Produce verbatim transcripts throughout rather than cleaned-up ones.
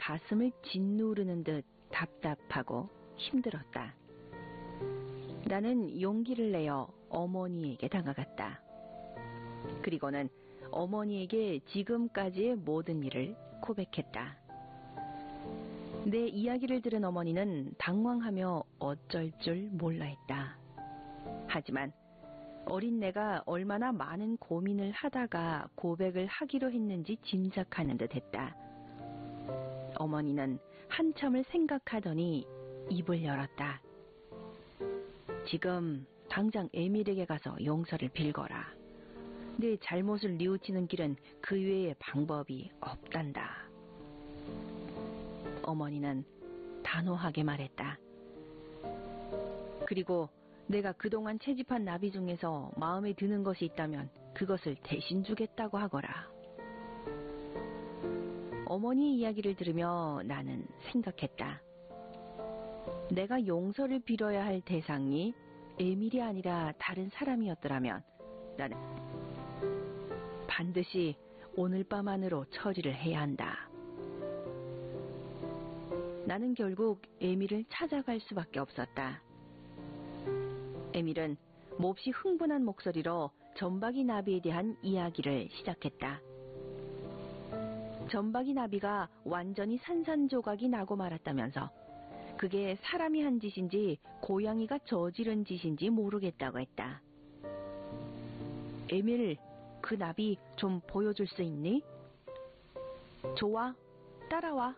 가슴을 짓누르는 듯 답답하고 힘들었다. 나는 용기를 내어 어머니에게 다가갔다. 그리고는 어머니에게 지금까지의 모든 일을 고백했다. 내 이야기를 들은 어머니는 당황하며 어쩔 줄 몰라 했다. 하지만 어린 내가 얼마나 많은 고민을 하다가 고백을 하기로 했는지 짐작하는 듯 했다. 어머니는 한참을 생각하더니 입을 열었다. 지금 당장 에밀에게 가서 용서를 빌거라. 내 잘못을 뉘우치는 길은 그 외에 방법이 없단다. 어머니는 단호하게 말했다. 그리고 내가 그동안 채집한 나비 중에서 마음에 드는 것이 있다면 그것을 대신 주겠다고 하거라. 어머니의 이야기를 들으며 나는 생각했다. 내가 용서를 빌어야 할 대상이 에밀이 아니라 다른 사람이었더라면 나는 반드시 오늘 밤 안으로 처리를 해야 한다. 나는 결국 에밀을 찾아갈 수밖에 없었다. 에밀은 몹시 흥분한 목소리로 점박이 나비에 대한 이야기를 시작했다. 점박이 나비가 완전히 산산조각이 나고 말았다면서 그게 사람이 한 짓인지 고양이가 저지른 짓인지 모르겠다고 했다. 에밀, 그 나비 좀 보여줄 수 있니? 좋아, 따라와.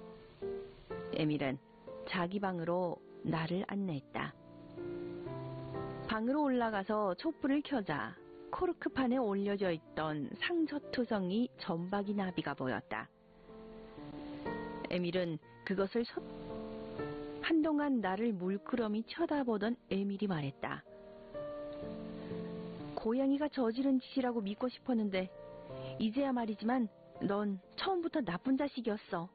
에밀은 자기 방으로 나를 안내했다. 방으로 올라가서 촛불을 켜자 코르크판에 올려져 있던 상처투성이 점박이 나비가 보였다. 에밀은 그것을 서... 한동안 나를 물끄러미 쳐다보던 에밀이 말했다. 고양이가 저지른 짓이라고 믿고 싶었는데 이제야 말이지만 넌 처음부터 나쁜 자식이었어.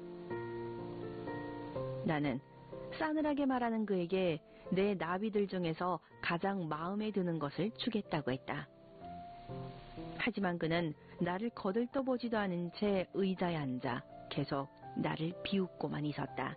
나는 싸늘하게 말하는 그에게 내 나비들 중에서 가장 마음에 드는 것을 주겠다고 했다. 하지만 그는 나를 거들떠보지도 않은 채 의자에 앉아 계속 나를 비웃고만 있었다.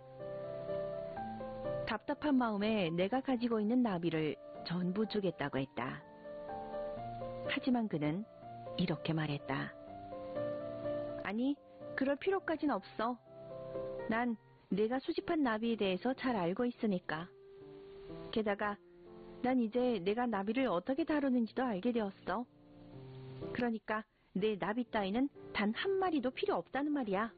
답답한 마음에 내가 가지고 있는 나비를 전부 주겠다고 했다. 하지만 그는 이렇게 말했다. 아니, 그럴 필요까진 없어. 난 내가 수집한 나비에 대해서 잘 알고 있으니까. 게다가 난 이제 내가 나비를 어떻게 다루는지도 알게 되었어. 그러니까 내 나비 따위는 단 한 마리도 필요 없다는 말이야.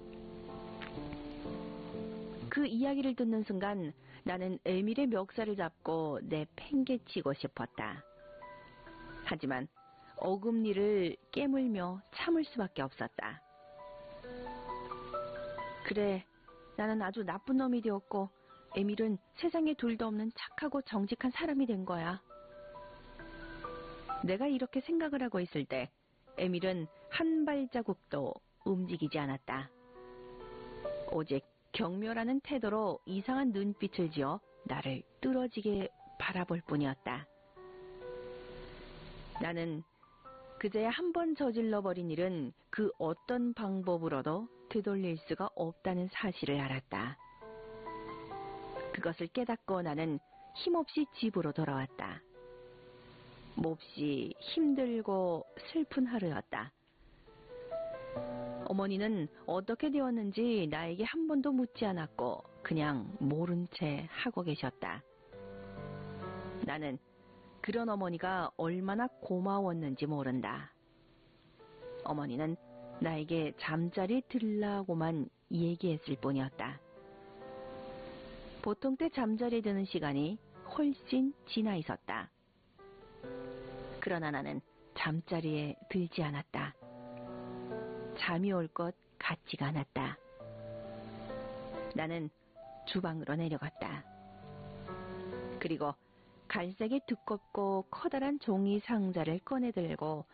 그 이야기를 듣는 순간 나는 에밀의 멱살을 잡고 내팽개치고 싶었다. 하지만 어금니를 깨물며 참을 수밖에 없었다. 그래, 나는 아주 나쁜 놈이 되었고 에밀은 세상에 둘도 없는 착하고 정직한 사람이 된 거야. 내가 이렇게 생각을 하고 있을 때 에밀은 한 발자국도 움직이지 않았다. 오직 경멸하는 태도로 이상한 눈빛을 지어 나를 뚫어지게 바라볼 뿐이었다. 나는 그제야 한 번 저질러버린 일은 그 어떤 방법으로도 되돌릴 수가 없다는 사실을 알았다. 그것을 깨닫고 나는 힘없이 집으로 돌아왔다. 몹시 힘들고 슬픈 하루였다. 어머니는 어떻게 되었는지 나에게 한 번도 묻지 않았고 그냥 모른 채 하고 계셨다. 나는 그런 어머니가 얼마나 고마웠는지 모른다. 어머니는 나에게 잠자리 들라고만 얘기했을 뿐이었다. 보통 때 잠자리에 드는 시간이 훨씬 지나 있었다. 그러나 나는 잠자리에 들지 않았다. 잠이 올 것 같지가 않았다. 나는 주방으로 내려갔다. 그리고 갈색의 두껍고 커다란 종이 상자를 꺼내들고